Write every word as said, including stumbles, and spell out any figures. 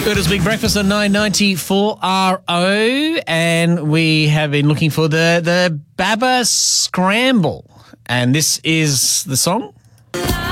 Good as Big Breakfast on nine ninety-four R O, and we have been looking for the, the Baba Scramble, and this is the song.